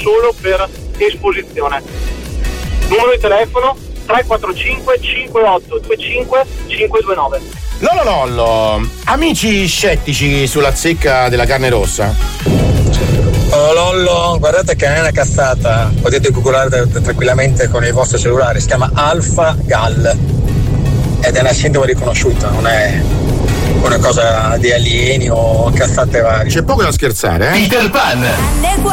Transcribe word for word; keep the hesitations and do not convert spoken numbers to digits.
solo per esposizione. Numero di telefono tre quattro cinque cinque otto due cinque cinque due nove. Lollo Lollo, amici scettici sulla zecca della carne rossa. Oh Lollo, guardate che non è una cazzata, potete googlare tranquillamente con il vostro cellulare, si chiama Alpha Gal ed è una sindrome riconosciuta, non è una cosa di alieni o cazzate varie. C'è poco da scherzare, eh? Peter Pan.